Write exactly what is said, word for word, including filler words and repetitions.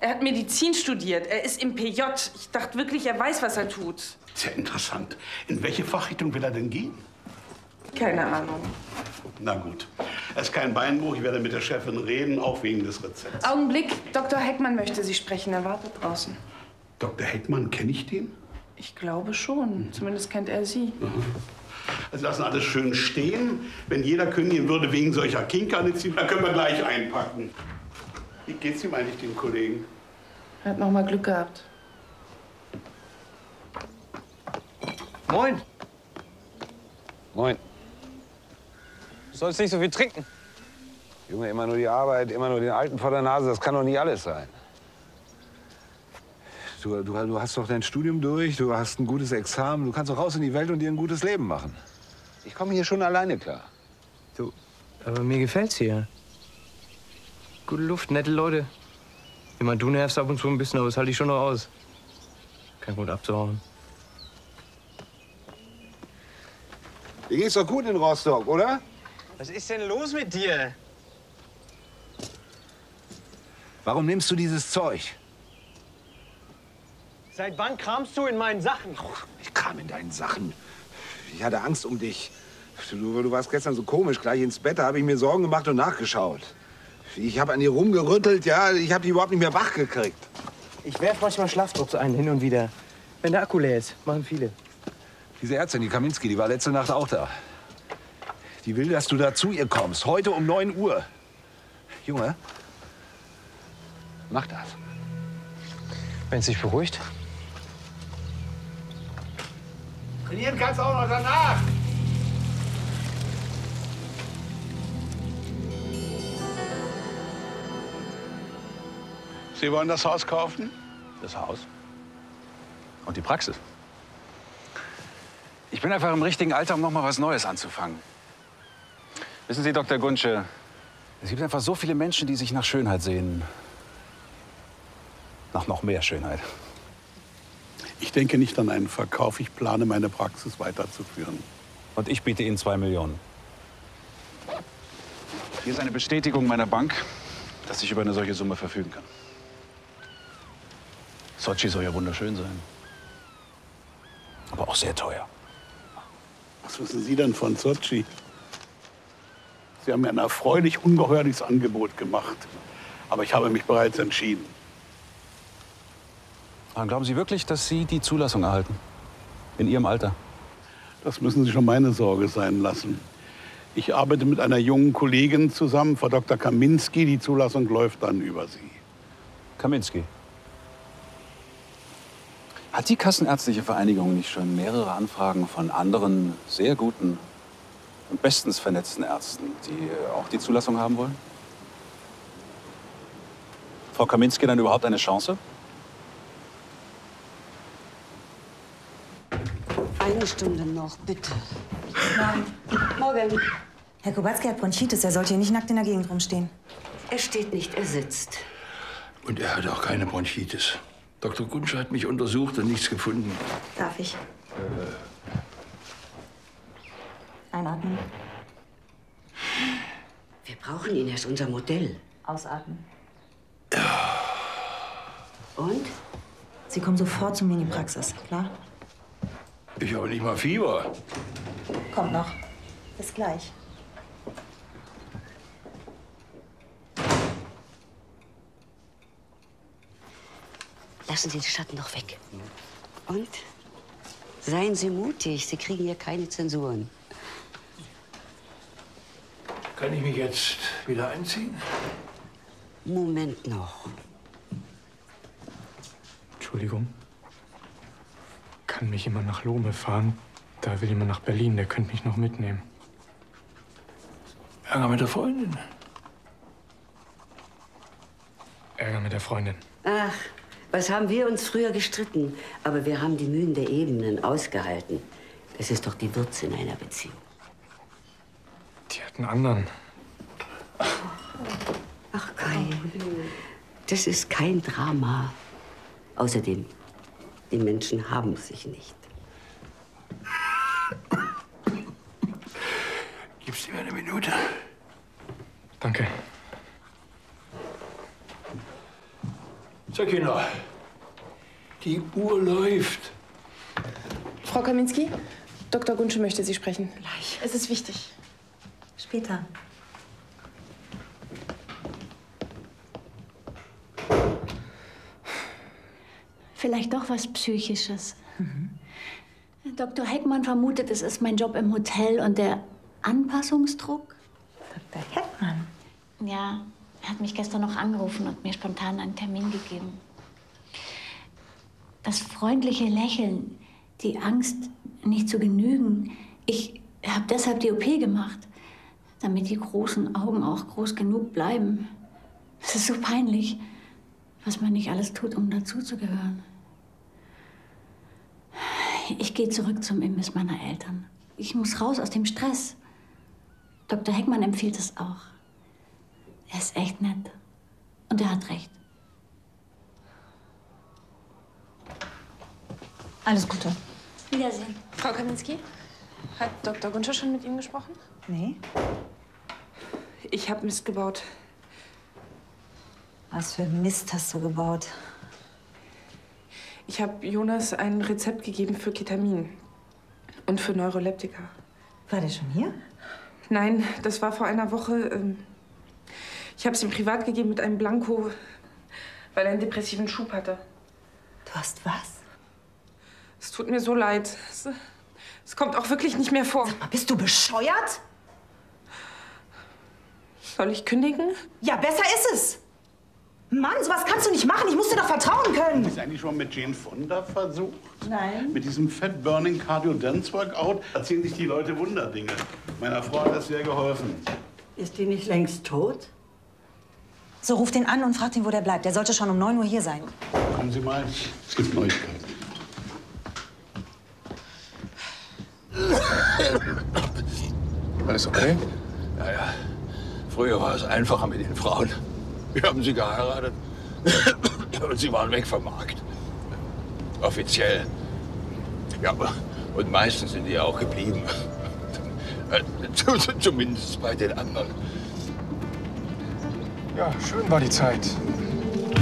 Er hat Medizin studiert. Er ist im P J. Ich dachte wirklich, er weiß, was er tut. Sehr interessant. In welche Fachrichtung will er denn gehen? Keine Ahnung. Na gut. Es ist kein Beinbruch. Ich werde mit der Chefin reden, auch wegen des Rezepts. Augenblick. Doktor Heckmann möchte Sie sprechen. Er wartet draußen. Doktor Heckmann, kenne ich den? Ich glaube schon. Mhm. Zumindest kennt er Sie. Mhm. Also lassen alles schön stehen. Wenn jeder kündigen würde wegen solcher Kinkerlitzchen, dann können wir gleich einpacken. Wie geht's ihm eigentlich, den Kollegen? Er hat noch mal Glück gehabt. Moin. Moin. Du sollst nicht so viel trinken. Junge, immer nur die Arbeit, immer nur den Alten vor der Nase, das kann doch nicht alles sein. Du, du, du hast doch dein Studium durch, du hast ein gutes Examen, du kannst doch raus in die Welt und dir ein gutes Leben machen. Ich komme hier schon alleine klar. Du, aber mir gefällt's hier. Gute Luft, nette Leute. Ich meine, du nervst ab und zu ein bisschen, aber das halte ich schon noch aus. Kein Grund abzuhauen. Dir geht's doch gut in Rostock, oder? Was ist denn los mit dir? Warum nimmst du dieses Zeug? Seit wann kramst du in meinen Sachen? Ich kram in deinen Sachen. Ich hatte Angst um dich. Du, du warst gestern so komisch. Gleich ins Bett, da habe ich mir Sorgen gemacht und nachgeschaut. Ich habe an dir rumgerüttelt, ja. Ich habe dich überhaupt nicht mehr wach gekriegt. Ich werf manchmal Schlafdrucks ein, hin und wieder. Wenn der Akku leer ist, machen viele. Diese Ärztin, die Kaminski, die war letzte Nacht auch da. Die will, dass du da zu ihr kommst. Heute um neun Uhr. Junge, mach das. Wenn es dich beruhigt. Trainieren kannst du auch noch danach. Sie wollen das Haus kaufen? Das Haus? Und die Praxis? Ich bin einfach im richtigen Alter, um noch mal was Neues anzufangen. Wissen Sie, Doktor Guntsche, es gibt einfach so viele Menschen, die sich nach Schönheit sehen. Nach noch mehr Schönheit. Ich denke nicht an einen Verkauf. Ich plane, meine Praxis weiterzuführen. Und ich biete Ihnen zwei Millionen. Hier ist eine Bestätigung meiner Bank, dass ich über eine solche Summe verfügen kann. Sochi soll ja wunderschön sein. Aber auch sehr teuer. Was wissen Sie denn von Sochi? Sie haben mir ein erfreulich ungeheuerliches Angebot gemacht. Aber ich habe mich bereits entschieden. Und glauben Sie wirklich, dass Sie die Zulassung erhalten? In Ihrem Alter? Das müssen Sie schon meine Sorge sein lassen. Ich arbeite mit einer jungen Kollegin zusammen, Frau Doktor Kaminski. Die Zulassung läuft dann über Sie. Kaminski? Hat die Kassenärztliche Vereinigung nicht schon mehrere Anfragen von anderen sehr guten und bestens vernetzten Ärzten, die auch die Zulassung haben wollen? Frau Kaminski dann überhaupt eine Chance? Eine Stunde noch, bitte. Nein. Morgen. Herr Kobatzky hat Bronchitis. Er sollte hier nicht nackt in der Gegend rumstehen. Er steht nicht, er sitzt. Und er hat auch keine Bronchitis. Doktor Guntsche hat mich untersucht und nichts gefunden. Darf ich? Äh. Einatmen. Wir brauchen ihn, er ist unser Modell. Ausatmen. Ja. Und? Sie kommen sofort zu mir in die Praxis, klar? Ich habe nicht mal Fieber. Kommt noch. Bis gleich. Lassen Sie den Schatten doch weg. Und? Seien Sie mutig, Sie kriegen hier keine Zensuren. Kann ich mich jetzt wieder einziehen? Moment noch. Entschuldigung. Kann mich jemand nach Lohme fahren? Da will jemand nach Berlin, der könnte mich noch mitnehmen. Ärger mit der Freundin? Ärger mit der Freundin. Ach, was haben wir uns früher gestritten? Aber wir haben die Mühen der Ebenen ausgehalten. Das ist doch die Würze in einer Beziehung. Die hat einen anderen. Ach, Kai, das ist kein Drama. Außerdem, die Menschen haben sich nicht. Gibst du mir eine Minute? Danke. Sakina, die Uhr läuft. Frau Kaminski, Doktor Gunsche möchte Sie sprechen. Gleich. Es ist wichtig. Später. Vielleicht doch was Psychisches. Mhm. Doktor Heckmann vermutet, es ist mein Job im Hotel und der Anpassungsdruck. Doktor Heckmann? Ja, er hat mich gestern noch angerufen und mir spontan einen Termin gegeben. Das freundliche Lächeln, die Angst, nicht zu genügen. Ich habe deshalb die O P gemacht, damit die großen Augen auch groß genug bleiben. Es ist so peinlich, was man nicht alles tut, um dazuzugehören. Ich gehe zurück zum Imbiss meiner Eltern. Ich muss raus aus dem Stress. Doktor Heckmann empfiehlt es auch. Er ist echt nett. Und er hat recht. Alles Gute. Wiedersehen. Frau Kaminski, hat Doktor Gunsche schon mit Ihnen gesprochen? Nee. Ich habe Mist gebaut. Was für Mist hast du gebaut? Ich habe Jonas ein Rezept gegeben für Ketamin und für Neuroleptika. War der schon hier? Nein, das war vor einer Woche. Ähm, ich habe es ihm privat gegeben mit einem Blanko, weil er einen depressiven Schub hatte. Du hast was? Es tut mir so leid. Es, es kommt auch wirklich nicht mehr vor. Sag mal, bist du bescheuert? Soll ich kündigen? Ja, besser ist es. Mann, sowas kannst du nicht machen. Ich muss dir doch vertrauen können. Ist eigentlich schon mit Jane Fonda versucht? Nein. Mit diesem Fat Burning Cardio Dance Workout erzählen sich die Leute Wunderdinge. Meiner Frau hat das sehr geholfen. Ist die nicht längst tot? So, ruf den an und frag ihn, wo der bleibt. Der sollte schon um neun Uhr hier sein. Kommen Sie mal, es gibt Neuigkeiten. Alles okay? Ja, ja. Früher war es einfacher mit den Frauen. Wir haben sie geheiratet und sie waren weg vom Markt. Offiziell. Ja, aber und meistens sind die auch geblieben. Zumindest bei den anderen. Ja, schön war die Zeit.